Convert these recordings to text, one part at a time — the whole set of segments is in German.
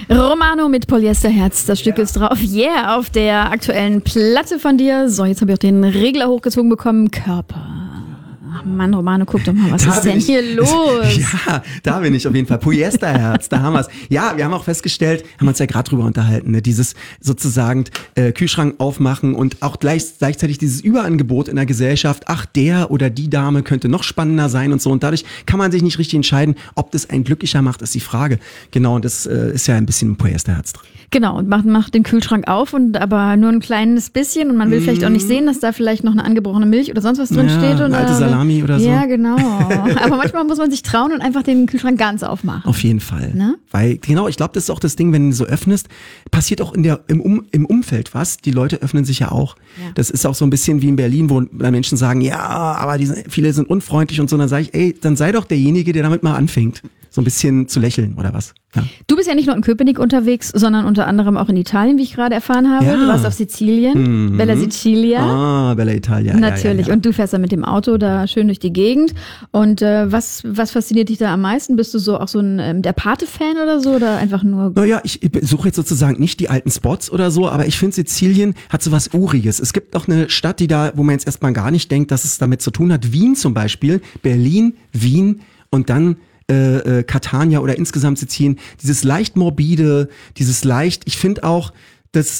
Romano mit Polyesterherz, das Stück ist drauf. Yeah, auf der aktuellen Platte von dir. So, jetzt habe ich auch den Regler hochgezogen bekommen. Körper. Ach Mann, Romano, guck doch mal, was ist denn hier los? Ja, da bin ich auf jeden Fall. Polyesterherz, da haben wir es. Ja, wir haben auch festgestellt, haben uns ja gerade drüber unterhalten, ne? Dieses sozusagen Kühlschrank aufmachen und auch gleichzeitig dieses Überangebot in der Gesellschaft, ach, der oder die Dame könnte noch spannender sein und so. Und dadurch kann man sich nicht richtig entscheiden, ob das einen glücklicher macht, ist die Frage. Genau, und das ist ja ein bisschen ein Polyesterherz drin. Genau, und macht den Kühlschrank auf, und aber nur ein kleines bisschen, und man will vielleicht auch nicht sehen, dass da vielleicht noch eine angebrochene Milch oder sonst was drin steht. Oder eine alte Salami oder so. Ja, genau. Aber manchmal muss man sich trauen und einfach den Kühlschrank ganz aufmachen. Auf jeden Fall. Ne? Weil, genau, ich glaube, das ist auch das Ding, wenn du so öffnest, passiert auch im Umfeld was. Die Leute öffnen sich ja auch. Ja. Das ist auch so ein bisschen wie in Berlin, wo Menschen sagen, ja, aber viele sind unfreundlich und so. Und dann sage ich, ey, dann sei doch derjenige, der damit mal anfängt, so ein bisschen zu lächeln oder was. Ja. Du bist ja nicht nur in Köpenick unterwegs, sondern unter anderem auch in Italien, wie ich gerade erfahren habe. Ja. Du warst auf Sizilien, Bella Sicilia. Ah, Bella Italia. Natürlich. Ja. Und du fährst dann mit dem Auto da schön durch die Gegend. Und was fasziniert dich da am meisten? Bist du so auch so ein der Pate-Fan oder so? Oder einfach nur... Naja, ich suche jetzt sozusagen nicht die alten Spots oder so, aber ich finde, Sizilien hat so was Uriges. Es gibt auch eine Stadt, wo man jetzt erstmal gar nicht denkt, dass es damit zu tun hat. Wien zum Beispiel, Berlin, Wien und dann Catania oder insgesamt Sizilien, dieses leicht morbide, ich finde auch, dass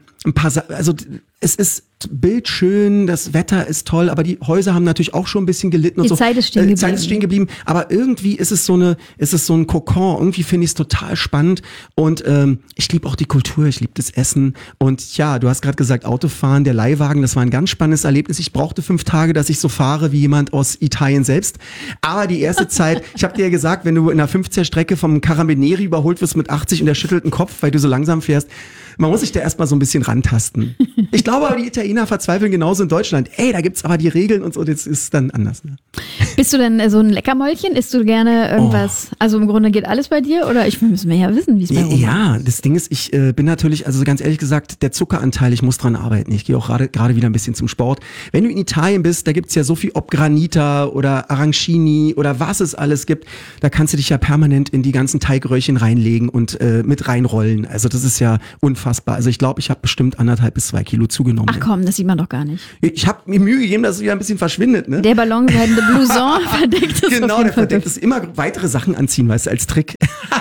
es ist bildschön, das Wetter ist toll, aber die Häuser haben natürlich auch schon ein bisschen gelitten und die so. Zeit ist stehen geblieben. Aber irgendwie ist es so ein Kokon. Irgendwie finde ich es total spannend, und ich liebe auch die Kultur, ich liebe das Essen, und ja, du hast gerade gesagt, Autofahren, der Leihwagen, das war ein ganz spannendes Erlebnis. Ich brauchte 5 Tage, dass ich so fahre wie jemand aus Italien selbst. Aber die erste Zeit, ich habe dir ja gesagt, wenn du in einer 15er-Strecke vom Carabinieri überholt wirst mit 80 und der schüttelt den Kopf, weil du so langsam fährst, man muss sich da erstmal so ein bisschen rantasten. Ich glaube aber, die Italiener verzweifeln genauso in Deutschland. Ey, da gibt's aber die Regeln und so, das ist dann anders. Ne? Bist du denn so ein Leckermäulchen? Isst du gerne irgendwas? Oh. Also im Grunde geht alles bei dir? Oder müssen wir ja wissen, wie es bei Roman ist. Ja, das Ding ist, ich bin natürlich, also ganz ehrlich gesagt, der Zuckeranteil, ich muss dran arbeiten. Ich gehe auch gerade wieder ein bisschen zum Sport. Wenn du in Italien bist, da gibt's ja so viel, ob Granita oder Arancini oder was es alles gibt, da kannst du dich ja permanent in die ganzen Teigröhrchen reinlegen und mit reinrollen. Also das ist ja unfassbar. Also ich glaube, ich habe bestimmt 1,5 bis 2 Kilo zugenommen. Ach komm, das sieht man doch gar nicht. Ich habe mir Mühe gegeben, dass es wieder ein bisschen verschwindet. Ne? Der ballonseidende Blouson verdeckt es. Genau, der verdeckt es. Immer weitere Sachen anziehen, weißt du, als Trick.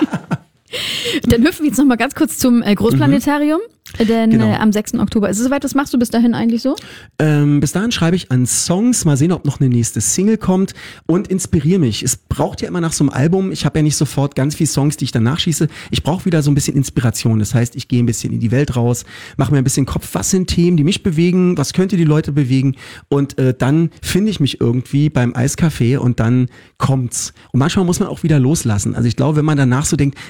Dann hüpfen wir jetzt noch mal ganz kurz zum Großplanetarium. Denn genau. Am 6. Oktober ist es soweit. Was machst du bis dahin eigentlich so? Bis dahin schreibe ich an Songs, mal sehen, ob noch eine nächste Single kommt, und inspiriere mich. Es braucht ja immer nach so einem Album, ich habe ja nicht sofort ganz viele Songs, die ich dann nachschieße. Ich brauche wieder so ein bisschen Inspiration. Das heißt, ich gehe ein bisschen in die Welt raus, mache mir ein bisschen Kopf, was sind Themen, die mich bewegen, was könnte die Leute bewegen, und dann finde ich mich irgendwie beim Eiscafé und dann kommt's. Und manchmal muss man auch wieder loslassen. Also ich glaube, wenn man danach so denkt,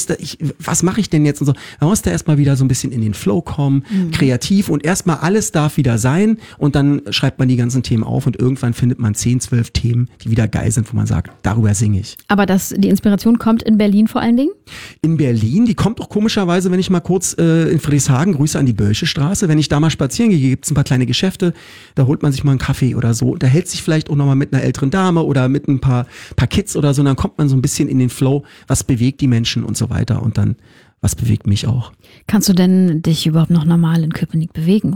was mache ich denn jetzt und so, man muss da erstmal wieder so ein bisschen in den Flow kommen, kreativ, und erstmal alles darf wieder sein, und dann schreibt man die ganzen Themen auf, und irgendwann findet man 10, 12 Themen, die wieder geil sind, wo man sagt, darüber singe ich. Aber die Inspiration kommt in Berlin vor allen Dingen? In Berlin, die kommt auch komischerweise, wenn ich mal kurz in Friedrichshagen, Grüße an die Bölsche Straße, wenn ich da mal spazieren gehe, gibt's ein paar kleine Geschäfte, da holt man sich mal einen Kaffee oder so, da hält sich vielleicht auch nochmal mit einer älteren Dame oder mit ein paar Kids oder so, und dann kommt man so ein bisschen in den Flow, was bewegt die Menschen und so weiter, und dann was bewegt mich auch. Kannst du denn dich überhaupt noch normal in Köpenick bewegen,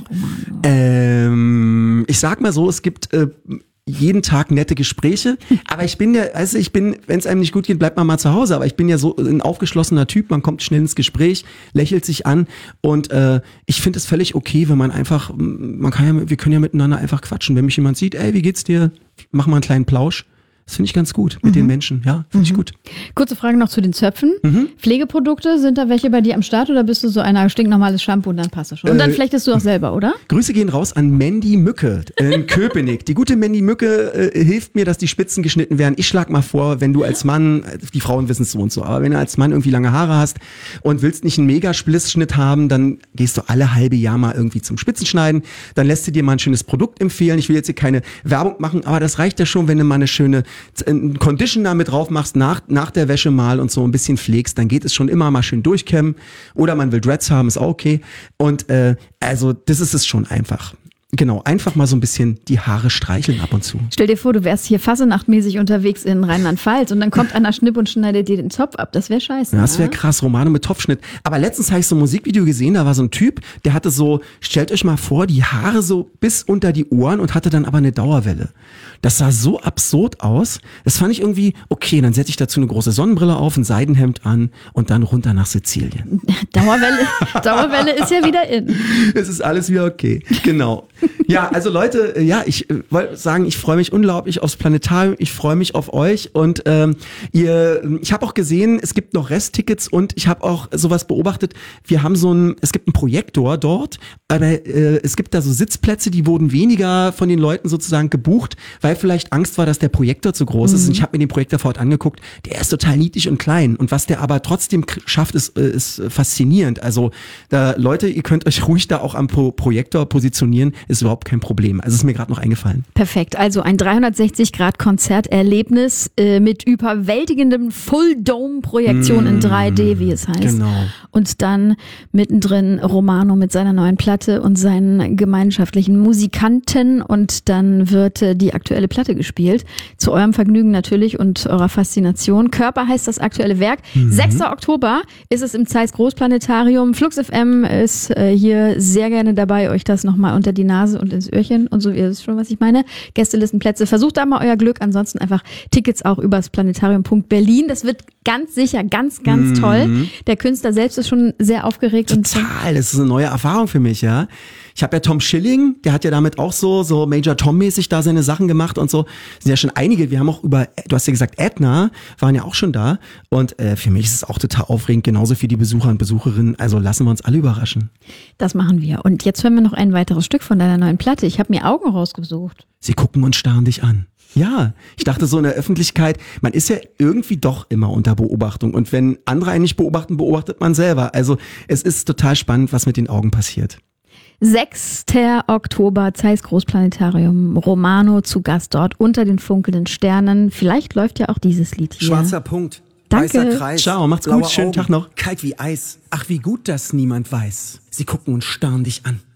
Roman? Ich sag mal so, es gibt jeden Tag nette Gespräche, aber wenn es einem nicht gut geht, bleibt man mal zu Hause, aber ich bin ja so ein aufgeschlossener Typ, man kommt schnell ins Gespräch, lächelt sich an, und ich finde es völlig okay, wenn man einfach, wir können ja miteinander einfach quatschen, wenn mich jemand sieht, ey, wie geht's dir? Mach mal einen kleinen Plausch. Das finde ich ganz gut mit den Menschen, ja, finde ich gut. Kurze Frage noch zu den Zöpfen. Pflegeprodukte, sind da welche bei dir am Start, oder bist du so einer stinknormales Shampoo und dann passt das schon? Und dann flechtest du auch selber, oder? Grüße gehen raus an Mandy Mücke in Köpenick. Die gute Mandy Mücke hilft mir, dass die Spitzen geschnitten werden. Ich schlag mal vor, wenn du als Mann, die Frauen wissen es so und so, aber wenn du als Mann irgendwie lange Haare hast und willst nicht einen Megasplissschnitt haben, dann gehst du alle halbe Jahr mal irgendwie zum Spitzenschneiden. Dann lässt du dir mal ein schönes Produkt empfehlen. Ich will jetzt hier keine Werbung machen, aber das reicht ja schon, wenn du mal eine schöne einen Conditioner mit drauf machst, nach der Wäsche mal und so ein bisschen pflegst, dann geht es schon immer mal schön durchkämmen. Oder man will Dreads haben, ist auch okay. Und also das ist es schon einfach. Genau, einfach mal so ein bisschen die Haare streicheln ab und zu. Stell dir vor, du wärst hier fasenachtmäßig unterwegs in Rheinland-Pfalz und dann kommt einer Schnipp und schneidet dir den Zopf ab. Das wäre scheiße. Ja, das wäre krass, Romano mit Topfschnitt. Aber letztens habe ich so ein Musikvideo gesehen, da war so ein Typ, der hatte so, stellt euch mal vor, die Haare so bis unter die Ohren und hatte dann aber eine Dauerwelle. Das sah so absurd aus. Das fand ich irgendwie, okay, dann setze ich dazu eine große Sonnenbrille auf, ein Seidenhemd an und dann runter nach Sizilien. Dauerwelle ist ja wieder in. Es ist alles wieder okay. Genau. Ja, also Leute, ich wollte sagen, ich freue mich unglaublich aufs Planetarium. Ich freue mich auf euch und ich habe auch gesehen, es gibt noch Resttickets und ich habe auch sowas beobachtet. Es gibt einen Projektor dort, aber es gibt da so Sitzplätze, die wurden weniger von den Leuten sozusagen gebucht, weil vielleicht Angst war, dass der Projektor zu groß ist. Und ich habe mir den Projektor vor Ort angeguckt. Der ist total niedlich und klein und was der aber trotzdem schafft, ist faszinierend. Also Leute, ihr könnt euch ruhig da auch am Projektor positionieren, ist überhaupt kein Problem. Also ist mir gerade noch eingefallen. Perfekt, also ein 360-Grad-Konzerterlebnis mit überwältigendem Full-Dome-Projektion in 3D, wie es heißt. Genau. Und dann mittendrin Romano mit seiner neuen Platte und seinen gemeinschaftlichen Musikanten und dann wird die aktuelle Platte gespielt. Zu eurem Vergnügen natürlich und eurer Faszination. Körper heißt das aktuelle Werk. 6. Oktober ist es im Zeiss Großplanetarium. Flux FM ist hier sehr gerne dabei, euch das nochmal unter die Nase und ins Öhrchen und so, ihr wisst schon, was ich meine. Gästelistenplätze, versucht da mal euer Glück. Ansonsten einfach Tickets auch übers Planetarium.Berlin. Das wird ganz sicher ganz, ganz toll. Der Künstler selbst ist schon sehr aufgeregt. Total, das ist eine neue Erfahrung für mich, ja. Ich habe ja Tom Schilling, der hat ja damit auch so Major Tom-mäßig da seine Sachen gemacht und so. Sind ja schon einige, wir haben auch du hast ja gesagt, Edna waren ja auch schon da. Und für mich ist es auch total aufregend, genauso für die Besucher und Besucherinnen. Also lassen wir uns alle überraschen. Das machen wir. Und jetzt hören wir noch ein weiteres Stück von deiner neuen Platte. Ich habe mir Augen rausgesucht. Sie gucken und starren dich an. Ja, ich dachte so in der Öffentlichkeit, man ist ja irgendwie doch immer unter Beobachtung. Und wenn andere einen nicht beobachten, beobachtet man selber. Also es ist total spannend, was mit den Augen passiert. 6. Oktober, Zeiss Großplanetarium, Romano zu Gast dort unter den funkelnden Sternen. Vielleicht läuft ja auch dieses Lied hier. Schwarzer Punkt, Danke. weißer Kreis. Ciao, macht's blaue gut, schönen Augen, Tag noch. Kalt wie Eis. Ach, wie gut, dass niemand weiß. Sie gucken und starren dich an.